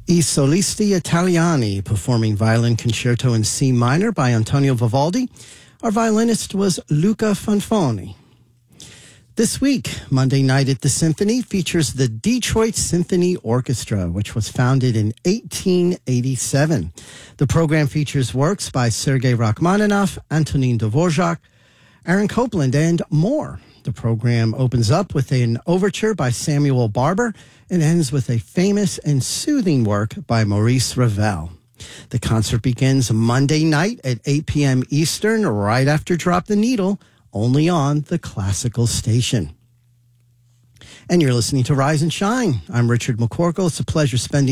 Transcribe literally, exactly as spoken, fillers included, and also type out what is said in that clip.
I Solisti Italiani, performing Violin Concerto in C minor by Antonio Vivaldi. Our violinist was Luca Fanfoni. This week, Monday Night at the Symphony features the Detroit Symphony Orchestra, which was founded in eighteen eighty-seven. The program features works by Sergei Rachmaninoff, Antonin Dvorak, Aaron Copland, and more. The program opens up with an overture by Samuel Barber and ends with a famous and soothing work by Maurice Ravel. The concert begins Monday night at eight p.m. Eastern, right after Drop the Needle, only on the Classical Station. And you're listening to Rise and Shine. I'm Richard McCorkle. It's a pleasure spending